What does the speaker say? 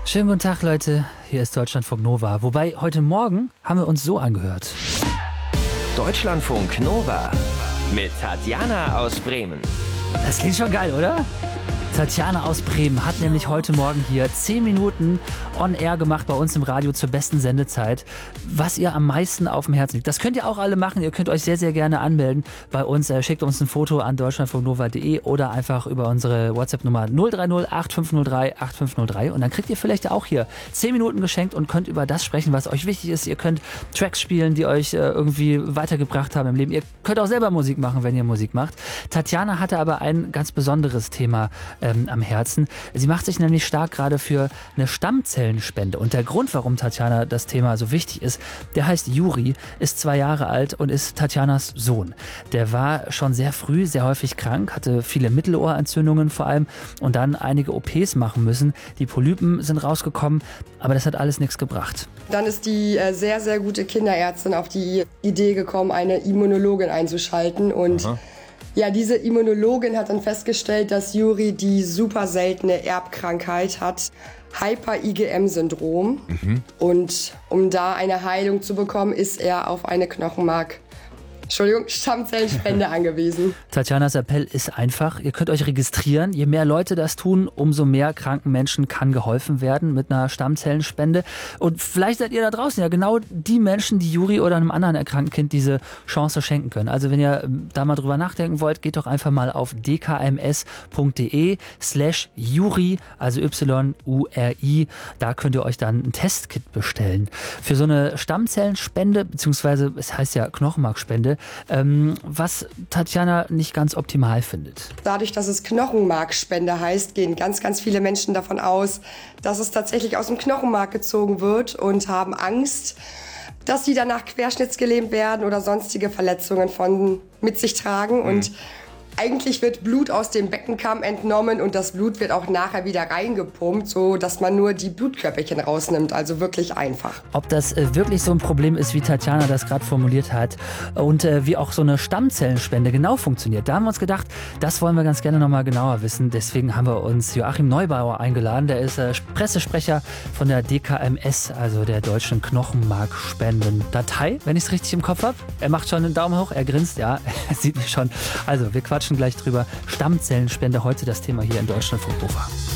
Schönen guten Tag, Leute. Hier ist Deutschlandfunk Nova. Wobei, heute Morgen haben wir uns so angehört. Deutschlandfunk Nova mit Tatjana aus Bremen. Das klingt schon geil, oder? Tatjana aus Bremen hat nämlich heute Morgen hier 10 Minuten on air gemacht bei uns im Radio zur besten Sendezeit, was ihr am meisten auf dem Herzen liegt. Das könnt ihr auch alle machen. Ihr könnt euch sehr, sehr gerne anmelden bei uns. Schickt uns ein Foto an deutschlandfunknova.de oder einfach über unsere WhatsApp-Nummer 030 8503 8503 und dann kriegt ihr vielleicht auch hier 10 Minuten geschenkt und könnt über das sprechen, was euch wichtig ist. Ihr könnt Tracks spielen, die euch irgendwie weitergebracht haben im Leben. Ihr könnt auch selber Musik machen, wenn ihr Musik macht. Tatjana hatte aber ein ganz besonderes Thema am Herzen. Sie macht sich nämlich stark gerade für eine Stammzellenspende. Und der Grund, warum Tatjana das Thema so wichtig ist, der heißt Juri, ist 2 Jahre alt und ist Tatjanas Sohn. Der war schon sehr früh sehr häufig krank, hatte viele Mittelohrentzündungen vor allem und dann einige OPs machen müssen. Die Polypen sind rausgekommen, aber das hat alles nichts gebracht. Dann ist die sehr, sehr gute Kinderärztin auf die Idee gekommen, eine Immunologin einzuschalten und ja, diese Immunologin hat dann festgestellt, dass Juri die super seltene Erbkrankheit hat, Hyper-IgM-Syndrom. Und um da eine Heilung zu bekommen, ist er auf eine Stammzellenspende angewiesen. Tatjanas Appell ist einfach, ihr könnt euch registrieren. Je mehr Leute das tun, umso mehr kranken Menschen kann geholfen werden mit einer Stammzellenspende. Und vielleicht seid ihr da draußen ja genau die Menschen, die Juri oder einem anderen erkrankten Kind diese Chance schenken können. Also wenn ihr da mal drüber nachdenken wollt, geht doch einfach mal auf dkms.de/Juri, also YURI. Da könnt ihr euch dann ein Testkit bestellen. Für so eine Stammzellenspende, beziehungsweise es heißt ja Knochenmarkspende, was Tatjana nicht ganz optimal findet. Dadurch, dass es Knochenmarkspende heißt, gehen ganz, ganz viele Menschen davon aus, dass es tatsächlich aus dem Knochenmark gezogen wird und haben Angst, dass sie danach querschnittsgelähmt werden oder sonstige Verletzungen mit sich tragen. Und eigentlich wird Blut aus dem Beckenkamm entnommen und das Blut wird auch nachher wieder reingepumpt, so dass man nur die Blutkörperchen rausnimmt. Also wirklich einfach. Ob das wirklich so ein Problem ist, wie Tatjana das gerade formuliert hat und wie auch so eine Stammzellenspende genau funktioniert, da haben wir uns gedacht, das wollen wir ganz gerne nochmal genauer wissen. Deswegen haben wir uns Joachim Neubauer eingeladen. Der ist Pressesprecher von der DKMS, also der Deutschen Knochenmarkspendendatei, wenn ich es richtig im Kopf habe. Er macht schon einen Daumen hoch, er grinst, ja, er sieht mich schon. Also wir quatschen gleich drüber. Stammzellenspende, heute das Thema hier in Deutschlandfunk Nova.